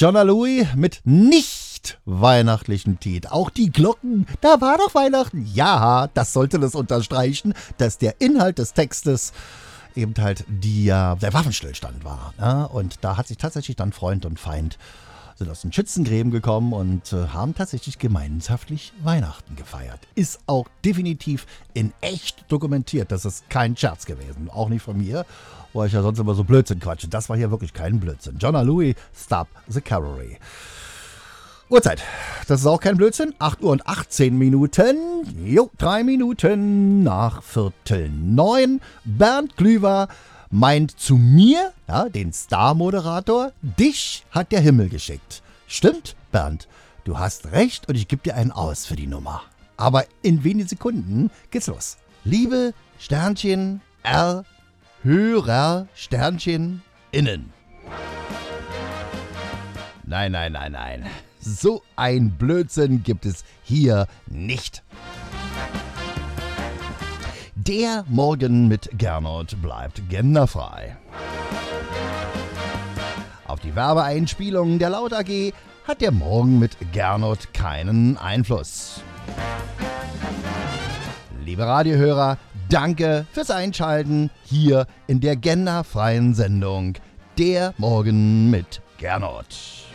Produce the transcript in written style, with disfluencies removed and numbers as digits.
Jonna Louie mit nicht weihnachtlichen Titel. Auch die Glocken, da war doch Weihnachten. Ja, das sollte das unterstreichen, dass der Inhalt des Textes eben halt der Waffenstillstand war. Ne? Und da hat sich tatsächlich dann Freund und Feind sind aus den Schützengräben gekommen und haben tatsächlich gemeinschaftlich Weihnachten gefeiert. Ist auch definitiv in echt dokumentiert. Das ist kein Scherz gewesen. Auch nicht von mir, wo ich ja sonst immer so Blödsinn quatsche. Das war hier wirklich kein Blödsinn. Jonna Louie, Stop the Cavalry. Uhrzeit. Das ist auch kein Blödsinn. 8 Uhr und 18 Minuten. 3 Minuten nach 8:45. Bernd Glüwer meint zu mir, ja, den Star-Moderator, dich hat der Himmel geschickt. Stimmt, Bernd, du hast recht und ich gebe dir einen aus für die Nummer. Aber in wenigen Sekunden geht's los. Liebe Sternchen R, Hörer Sternchen innen. Nein. So ein Blödsinn gibt es hier nicht. Der Morgen mit Gernot bleibt genderfrei. Auf die Werbeeinspielungen der Laut AG hat der Morgen mit Gernot keinen Einfluss. Liebe Radiohörer, danke fürs Einschalten hier in der genderfreien Sendung Der Morgen mit Gernot.